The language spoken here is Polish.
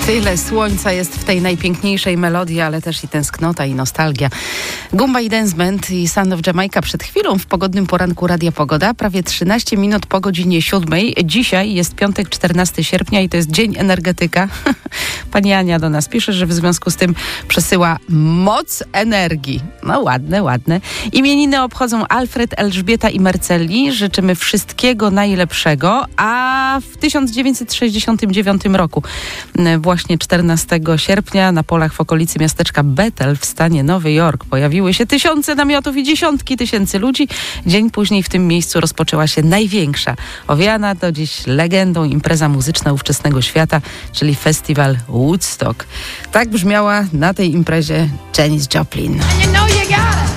Tyle słońca jest w tej najpiękniejszej melodii, ale też i tęsknota i nostalgia. Gumba i Dance Band i Son of Jamaica przed chwilą w pogodnym poranku Radia Pogoda. Prawie 13 minut po godzinie 7. Dzisiaj jest piątek, 14 sierpnia i to jest Dzień Energetyka. Pani Ania do nas pisze, że w związku z tym przesyła moc energii. No ładne, ładne. Imieniny obchodzą Alfred, Elżbieta i Marcelli. Życzymy wszystkiego najlepszego. A w 1969 roku, właśnie 14 sierpnia, na polach w okolicy miasteczka Bethel w stanie Nowy Jork pojawiły się tysiące namiotów i dziesiątki tysięcy ludzi. Dzień później w tym miejscu rozpoczęła się największa, owiana do dziś legendą impreza muzyczna ówczesnego świata, czyli festiwal Woodstock. Tak brzmiała na tej imprezie Janis Joplin.